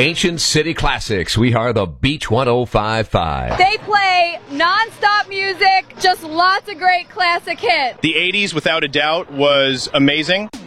Ancient City Classics. We are the Beach 105.5. They play non-stop music, just lots of great classic hits. The 80s, without a doubt, was amazing.